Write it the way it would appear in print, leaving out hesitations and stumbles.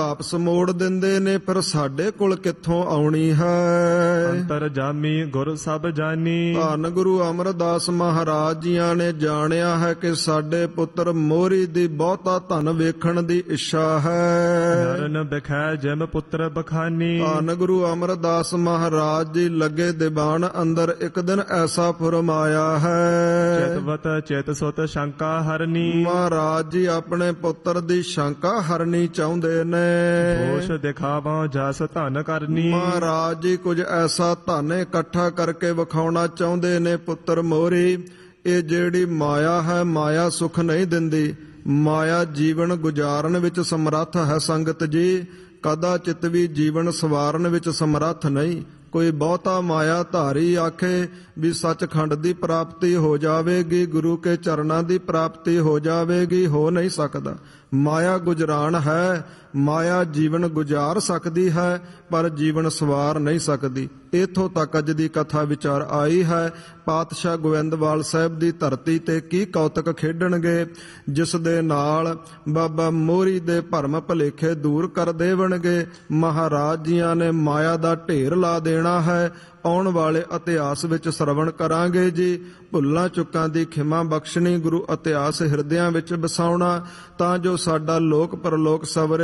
ਆਪਸ ਮੋੜ ਦਿੰਦੇ ਨੇ, ਫਿਰ ਸਾਡੇ ਕੋਲ ਕਿੱਥੋਂ ਆਉਣੀ ਹੈ। ਅੰਤਰ ਜਾਮੀ ਗੁਰ ਸਭ ਜਾਨੀ, ਧੰਨ ਗੁਰੂ ਅਮਰਦਾਸ ਮਹਾਰਾਜ ਜੀਆਂ ਨੇ ਜਾਣਿਆ ਹੈ ਕਿ ਸਾਡੇ ਪੁੱਤਰ ਮੋਹਰੀ ਦੀ ਬਹੁਤਾ ਧਨ ਵੇਖਣ ਦੀ ਇੱਛਾ ਹੈ। ਨਰਨ ਬਖੈ ਜਿਮ ਪੁੱਤਰ ਬਖਾਨੀ, ਧੰਨ ਗੁਰੂ ਅਮਰਦਾਸ ਮਹਾਰਾਜ ਜੀ ਲੱਗੇ ਦੀਵਾਨ ਅੰਦਰ ਇੱਕ ਦਿਨ ਐਸਾ ਫਰਮਾਇਆ ਹੈ। ਚਿਤਵਤ ਚਿਤ ਸੁਤ ਸ਼ੰਕਾ ਹਰਨੀ, ਮਹਾਰਾਜ ਜੀ ਆਪਣੇ ਪੁੱਤਰ ਦੀ ਸ਼ੰਕਾ ਹਰਨੀ ਚਾਹੁੰਦੇ ਨੇ। ਹੋਸ਼ ਦਿਖਾਵਾਂ ਜਸ ਧਨ ਕਰਨੀ, ਮਹਾਰਾਜ ਜੀ ਕੁਝ ਐਸਾ ਧਨ ਇਕੱਠਾ ਕਰਕੇ ਵਿਖਾਉਣਾ ਚਾਹੁੰਦੇ ਨੇ। ਪੁੱਤਰ ਮੋਹਰੀ, ਇਹ ਜਿਹੜੀ ਮਾਇਆ ਹੈ, ਮਾਇਆ ਸੁਖ ਨਹੀਂ ਦਿੰਦੀ। ਮਾਇਆ ਜੀਵਨ ਗੁਜ਼ਾਰਨ ਵਿੱਚ ਸਮਰੱਥ ਹੈ ਸੰਗਤ ਜੀ, ਕਦਾਚਿਤ ਵੀ ਜੀਵਨ ਸਵਾਰਨ ਵਿੱਚ ਸਮਰੱਥ ਨਹੀਂ। ਕੋਈ ਬਹੁਤਾ ਮਾਇਆ ਧਾਰੀ ਆਖੇ ਵੀ ਸੱਚਖੰਡ ਦੀ ਪ੍ਰਾਪਤੀ ਹੋ ਜਾਵੇਗੀ, ਗੁਰੂ ਕੇ ਚਰਨਾਂ ਦੀ ਪ੍ਰਾਪਤੀ ਹੋ ਜਾਵੇਗੀ, ਹੋ ਨਹੀਂ ਸਕਦਾ। ਮਾਇਆ ਗੁਜਰਾਨ ਹੈ, ਮਾਇਆ ਜੀਵਨ ਗੁਜ਼ਾਰ ਸਕਦੀ ਹੈ ਪਰ ਜੀਵਨ ਸਵਾਰ ਨਹੀਂ ਸਕਦੀ। ਇੱਥੋਂ ਤੱਕ ਅੱਜ ਦੀ ਕਥਾ ਵਿਚਾਰ ਆਈ ਹੈ। ਪਾਤਸ਼ਾਹ ਗੋਬਿੰਦਵਾਲ ਸਾਹਿਬ ਦੀ ਧਰਤੀ ਤੇ ਕੀ ਕੌਤਕ ਖੇਡਣਗੇ, ਜਿਸ ਦੇ ਨਾਲ ਬਾਬਾ ਮੋਹਰੀ ਦੇ ਭਰਮ ਭੁਲੇਖੇ ਦੂਰ ਕਰ ਦੇਵਣਗੇ। ਮਹਾਰਾਜ ਜੀਆਂ ਨੇ ਮਾਇਆ ਦਾ ਢੇਰ ਲਾ ਦੇਣਾ ਹੈ। ਆਉਣ ਵਾਲੇ ਇਤਿਹਾਸ ਵਿੱਚ ਸਰਵਣ ਕਰਾਂਗੇ ਜੀ। ਭੁੱਲਾਂ ਚੁੱਕਾਂ ਦੀ ਖਿਮਾ ਬਖਸ਼ਣੀ, ਗੁਰੂ ਇਤਿਹਾਸ ਹਿਰਦਿਆਂ ਵਿੱਚ ਵਸਾਉਣਾ, ਤਾਂ ਜੋ ਸਾਡਾ ਲੋਕ ਪਰਲੋਕ ਸਵਰੇ